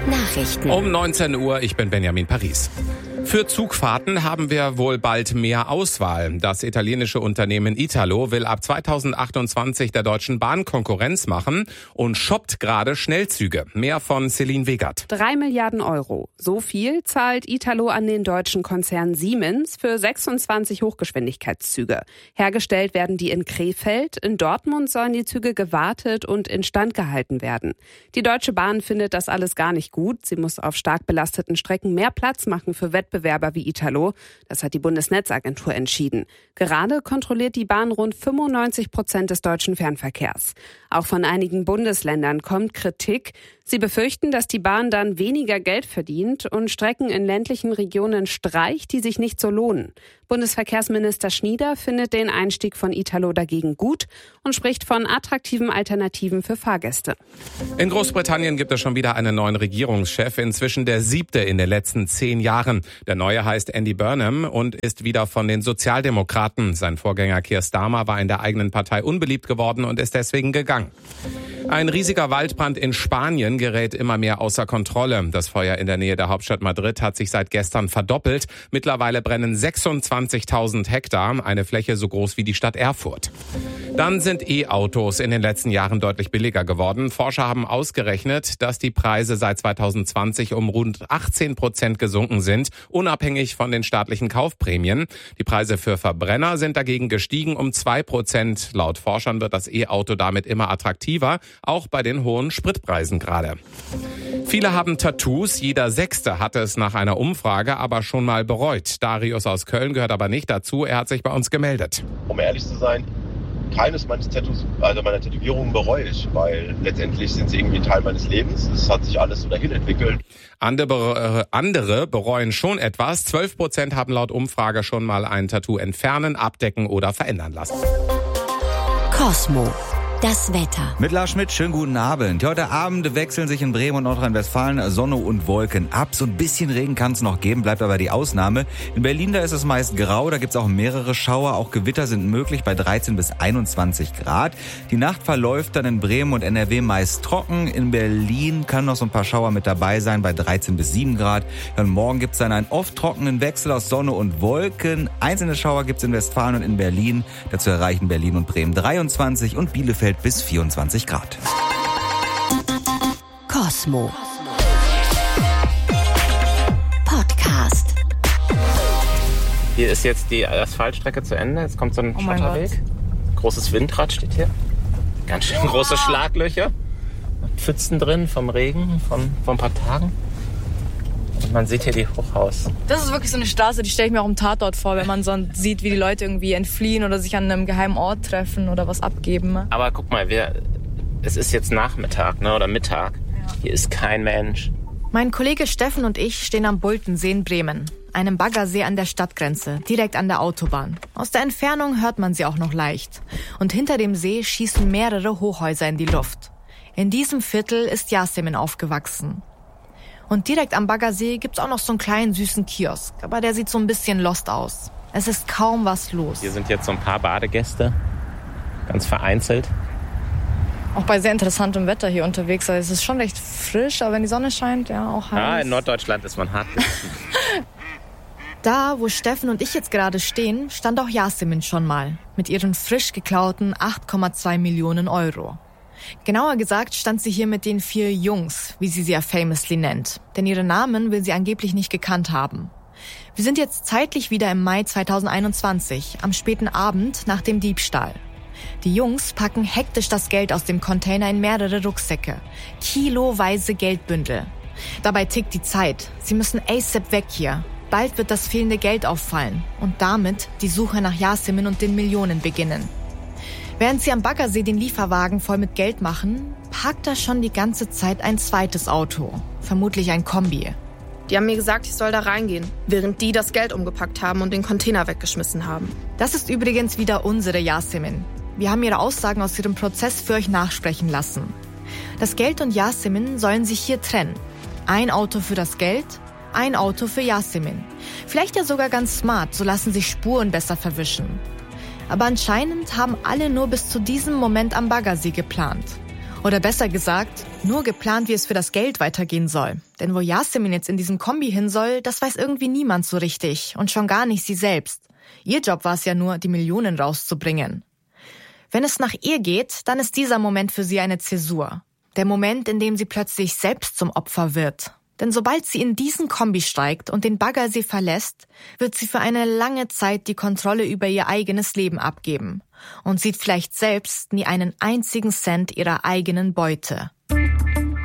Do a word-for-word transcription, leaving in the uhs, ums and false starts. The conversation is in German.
Nachrichten. Um neunzehn Uhr, ich bin Benjamin Paris. Für Zugfahrten haben wir wohl bald mehr Auswahl. Das italienische Unternehmen Italo will ab zweitausendachtundzwanzig der Deutschen Bahn Konkurrenz machen und shoppt gerade Schnellzüge. Mehr von Celine Wegert. Drei Milliarden Euro. So viel zahlt Italo an den deutschen Konzern Siemens für sechsundzwanzig Hochgeschwindigkeitszüge. Hergestellt werden die in Krefeld. In Dortmund sollen die Züge gewartet und instand gehalten werden. Die Deutsche Bahn findet das alles gar nicht gut. Sie muss auf stark belasteten Strecken mehr Platz machen für Wettbewerber wie Italo. Das hat die Bundesnetzagentur entschieden. Gerade kontrolliert die Bahn rund fünfundneunzig Prozent des deutschen Fernverkehrs. Auch von einigen Bundesländern kommt Kritik. Sie befürchten, dass die Bahn dann weniger Geld verdient und Strecken in ländlichen Regionen streicht, die sich nicht so lohnen. Bundesverkehrsminister Schnieder findet den Einstieg von Italo dagegen gut und spricht von attraktiven Alternativen für Fahrgäste. In Großbritannien gibt es schon wieder einen neuen Regierungschef, inzwischen der siebte in den letzten zehn Jahren. Der neue heißt Andy Burnham und ist wieder von den Sozialdemokraten. Sein Vorgänger Keir Starmer war in der eigenen Partei unbeliebt geworden und ist deswegen gegangen. Ein riesiger Waldbrand in Spanien gerät immer mehr außer Kontrolle. Das Feuer in der Nähe der Hauptstadt Madrid hat sich seit gestern verdoppelt. Mittlerweile brennen sechsundzwanzigtausend Hektar, eine Fläche so groß wie die Stadt Erfurt. Dann sind E-Autos in den letzten Jahren deutlich billiger geworden. Forscher haben ausgerechnet, dass die Preise seit zweitausendzwanzig um rund achtzehn Prozent gesunken sind, unabhängig von den staatlichen Kaufprämien. Die Preise für Verbrenner sind dagegen gestiegen um zwei Prozent. Laut Forschern wird das E-Auto damit immer attraktiver, auch bei den hohen Spritpreisen gerade. Viele haben Tattoos, jeder Sechste hatte es nach einer Umfrage aber schon mal bereut. Darius aus Köln gehört aber nicht dazu, er hat sich bei uns gemeldet. Um ehrlich zu sein, keines meines Tattoos, also meiner Tätowierungen bereue ich, weil letztendlich sind sie irgendwie ein Teil meines Lebens. Es hat sich alles so dahin entwickelt. Andere, äh, andere bereuen schon etwas. zwölf Prozent haben laut Umfrage schon mal ein Tattoo entfernen, abdecken oder verändern lassen. Cosmo. Das Wetter. Mit Lars Schmidt, schönen guten Abend. Heute Abend wechseln sich in Bremen und Nordrhein-Westfalen Sonne und Wolken ab. So ein bisschen Regen kann es noch geben, bleibt aber die Ausnahme. In Berlin, da ist es meist grau, da gibt's auch mehrere Schauer. Auch Gewitter sind möglich bei dreizehn bis einundzwanzig Grad. Die Nacht verläuft dann in Bremen und N R W meist trocken. In Berlin kann noch so ein paar Schauer mit dabei sein bei dreizehn bis sieben Grad. Und morgen gibt's dann einen oft trockenen Wechsel aus Sonne und Wolken. Einzelne Schauer gibt's in Westfalen und in Berlin. Dazu erreichen Berlin und Bremen dreiundzwanzig und Bielefeld bis vierundzwanzig Grad. Cosmo. Podcast. Hier ist jetzt die Asphaltstrecke zu Ende. Jetzt kommt so ein oh Schotterweg. Großes Windrad steht hier. Ganz schön große Schlaglöcher. Pfützen drin vom Regen von vor ein paar Tagen. Und man sieht hier die Hochhaus. Das ist wirklich so eine Straße, die stelle ich mir auch im Tatort vor, wenn man so sieht, wie die Leute irgendwie entfliehen oder sich an einem geheimen Ort treffen oder was abgeben. Aber guck mal, wir, es ist jetzt Nachmittag, ne, oder Mittag. Ja. Hier ist kein Mensch. Mein Kollege Steffen und ich stehen am Bultensee in Bremen, einem Baggersee an der Stadtgrenze, direkt an der Autobahn. Aus der Entfernung hört man sie auch noch leicht. Und hinter dem See schießen mehrere Hochhäuser in die Luft. In diesem Viertel ist Yasemin aufgewachsen. Und direkt am Baggersee gibt's auch noch so einen kleinen süßen Kiosk. Aber der sieht so ein bisschen lost aus. Es ist kaum was los. Hier sind jetzt so ein paar Badegäste. Ganz vereinzelt. Auch bei sehr interessantem Wetter hier unterwegs. Also es ist schon recht frisch, aber wenn die Sonne scheint, ja auch heiß. Ah, in Norddeutschland ist man hart gegessen. Da, wo Steffen und ich jetzt gerade stehen, stand auch Yasemin schon mal. Mit ihren frisch geklauten acht Komma zwei Millionen Euro. Genauer gesagt stand sie hier mit den vier Jungs, wie sie sie ja famously nennt. Denn ihre Namen will sie angeblich nicht gekannt haben. Wir sind jetzt zeitlich wieder im Mai zweitausendeinundzwanzig, am späten Abend nach dem Diebstahl. Die Jungs packen hektisch das Geld aus dem Container in mehrere Rucksäcke. Kiloweise Geldbündel. Dabei tickt die Zeit. Sie müssen ASAP weg hier. Bald wird das fehlende Geld auffallen und damit die Suche nach Yasemin und den Millionen beginnen. Während sie am Baggersee den Lieferwagen voll mit Geld machen, parkt da schon die ganze Zeit ein zweites Auto. Vermutlich ein Kombi. Die haben mir gesagt, ich soll da reingehen, während die das Geld umgepackt haben und den Container weggeschmissen haben. Das ist übrigens wieder unsere Yasemin. Wir haben ihre Aussagen aus ihrem Prozess für euch nachsprechen lassen. Das Geld und Yasemin sollen sich hier trennen. Ein Auto für das Geld, ein Auto für Yasemin. Vielleicht ja sogar ganz smart, so lassen sich Spuren besser verwischen. Aber anscheinend haben alle nur bis zu diesem Moment am Baggersee geplant. Oder besser gesagt, nur geplant, wie es für das Geld weitergehen soll. Denn wo Yasemin jetzt in diesem Kombi hin soll, das weiß irgendwie niemand so richtig und schon gar nicht sie selbst. Ihr Job war es ja nur, die Millionen rauszubringen. Wenn es nach ihr geht, dann ist dieser Moment für sie eine Zäsur. Der Moment, in dem sie plötzlich selbst zum Opfer wird. Denn sobald sie in diesen Kombi steigt und den Baggersee verlässt, wird sie für eine lange Zeit die Kontrolle über ihr eigenes Leben abgeben und sieht vielleicht selbst nie einen einzigen Cent ihrer eigenen Beute.